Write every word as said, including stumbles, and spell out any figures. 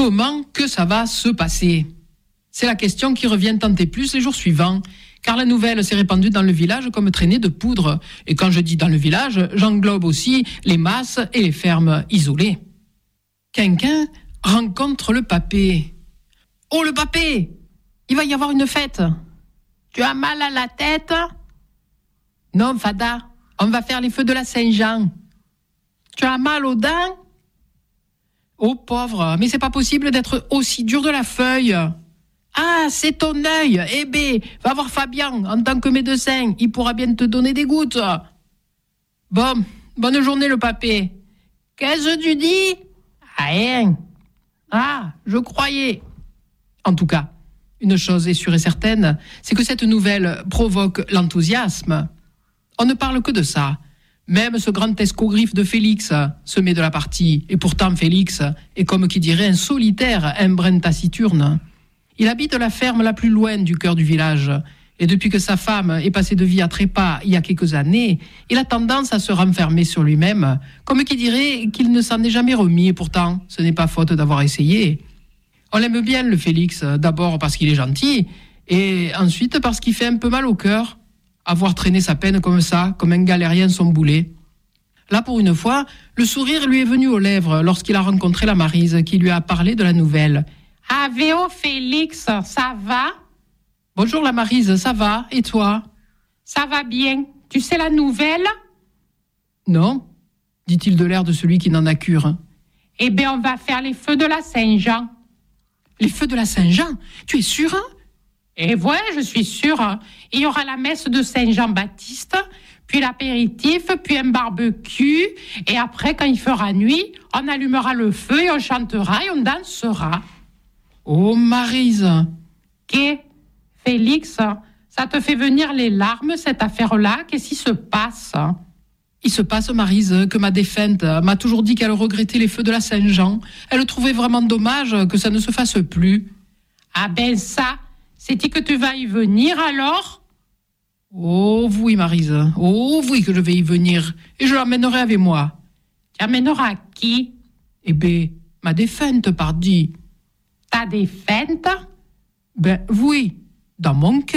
comment que ça va se passer ? C'est la question qui revient tant et plus les jours suivants, car la nouvelle s'est répandue dans le village comme traînée de poudre. Et quand je dis dans le village, j'englobe aussi les masses et les fermes isolées. Quinquin rencontre le papé. « Oh, le papé ! Il va y avoir une fête. Tu as mal à la tête ? Non, Fada, on va faire les feux de la Saint-Jean. Tu as mal aux dents ? Oh, pauvre, mais c'est pas possible d'être aussi dur de la feuille. Ah, c'est ton œil. Eh ben, va voir Fabien en tant que médecin. Il pourra bien te donner des gouttes. Bon, bonne journée, le papé. Qu'est-ce que tu dis ? Rien. Ah, je croyais. En tout cas, une chose est sûre et certaine, c'est que cette nouvelle provoque l'enthousiasme. On ne parle que de ça. Même ce grand escogriffe de Félix se met de la partie. Et pourtant, Félix est comme qui dirait un solitaire, un brin taciturne. Il habite la ferme la plus loin du cœur du village. Et depuis que sa femme est passée de vie à trépas il y a quelques années, il a tendance à se renfermer sur lui-même, comme qui dirait qu'il ne s'en est jamais remis. Et pourtant, ce n'est pas faute d'avoir essayé. On l'aime bien, le Félix, d'abord parce qu'il est gentil, et ensuite parce qu'il fait un peu mal au cœur, avoir traîné sa peine comme ça, comme un galérien son boulet. Là, pour une fois, le sourire lui est venu aux lèvres lorsqu'il a rencontré la Maryse qui lui a parlé de la nouvelle. « Avéo, Félix, ça va ?»« Bonjour la Maryse, ça va, et toi ?»« Ça va bien. Tu sais la nouvelle ?»« Non, dit-il de l'air de celui qui n'en a cure. »« Eh bien, on va faire les feux de la Saint-Jean. »« Les feux de la Saint-Jean ? Tu es sûr ?»« Eh ouais, je suis sûre. Il y aura la messe de Saint-Jean-Baptiste, puis l'apéritif, puis un barbecue, et après, quand il fera nuit, on allumera le feu et on chantera et on dansera. » Oh, Maryse !»« Qu'est, Félix, ça te fait venir les larmes, cette affaire-là ? Qu'est-ce qui se passe ?»« Il se passe, Maryse, que ma défunte m'a toujours dit qu'elle regrettait les feux de la Saint-Jean. Elle trouvait vraiment dommage que ça ne se fasse plus. »« Ah ben ça, c'est-il que tu vas y venir alors ?»« Oh oui, Maryse, oh oui que je vais y venir, et je l'emmènerai avec moi. »« Tu amèneras qui ?»« Eh ben, ma défunte, pardi. »« Ta défunte ?»« Ben oui, dans mon cœur. »